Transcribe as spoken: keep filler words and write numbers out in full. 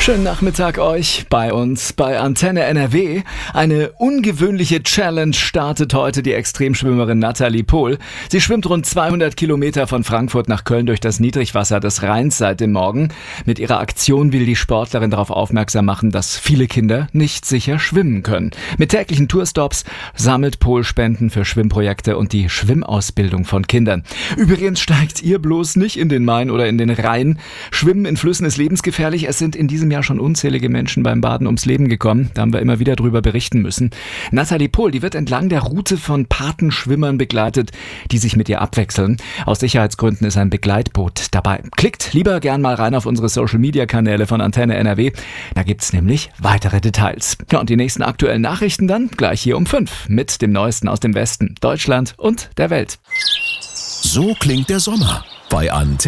Schönen Nachmittag euch bei uns bei Antenne N R W. Eine ungewöhnliche Challenge startet heute die Extremschwimmerin Nathalie Pohl. Sie schwimmt rund zweihundert Kilometer von Frankfurt nach Köln durch das Niedrigwasser des Rheins seit dem Morgen. Mit ihrer Aktion will die Sportlerin darauf aufmerksam machen, dass viele Kinder nicht sicher schwimmen können. Mit täglichen Tourstops sammelt Pohl Spenden für Schwimmprojekte und die Schwimmausbildung von Kindern. Übrigens steigt ihr bloß nicht in den Main oder in den Rhein. Schwimmen in Flüssen ist lebensgefährlich. Es sind in diesem Jahr schon unzählige Menschen beim Baden ums Leben gekommen. Da haben wir immer wieder drüber berichten müssen. Nathalie Pohl, die wird entlang der Route von Patenschwimmern begleitet, die sich mit ihr abwechseln. Aus Sicherheitsgründen ist ein Begleitboot dabei. Klickt lieber gern mal rein auf unsere Social-Media-Kanäle von Antenne N R W. Da gibt's nämlich weitere Details. Ja, und die nächsten aktuellen Nachrichten dann gleich hier um fünf mit dem Neuesten aus dem Westen, Deutschland und der Welt. So klingt der Sommer bei Antenne.